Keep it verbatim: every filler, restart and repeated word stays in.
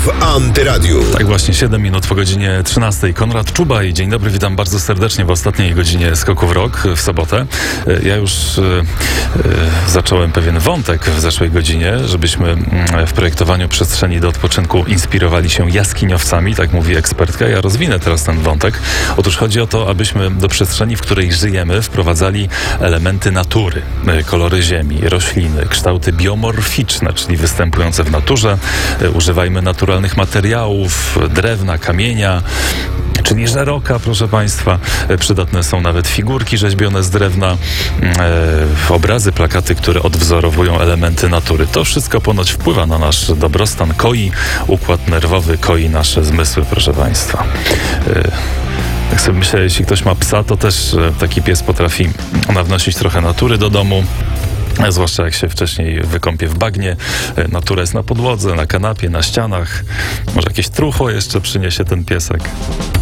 w Antyradiu. Tak właśnie, siedem minut po godzinie trzynastej. Konrad Czubaj, dzień dobry, witam bardzo serdecznie w ostatniej godzinie Skoku w Rok w sobotę. Ja już e, e, zacząłem pewien wątek w zeszłej godzinie, żebyśmy w projektowaniu przestrzeni do odpoczynku inspirowali się jaskiniowcami, tak mówi ekspertka. Ja rozwinę teraz ten wątek. Otóż chodzi o to, abyśmy do przestrzeni, w której żyjemy, wprowadzali elementy natury, kolory ziemi, rośliny, kształty biomorficzne, czyli występujące w naturze. Używajmy naturalnych materiałów, drewna, kamienia, czyli żeroka, proszę Państwa. Przydatne są nawet figurki rzeźbione z drewna, e, obrazy, plakaty, które odwzorowują elementy natury. To wszystko ponoć wpływa na nasz dobrostan, koi układ nerwowy, koi nasze zmysły, proszę Państwa. E, tak sobie myślę, jeśli ktoś ma psa, to też e, taki pies potrafi nawnosić trochę natury do domu. Zwłaszcza jak się wcześniej wykąpie w bagnie. Natura jest na podłodze, na kanapie, na ścianach. Może jakieś truchło jeszcze przyniesie ten piesek.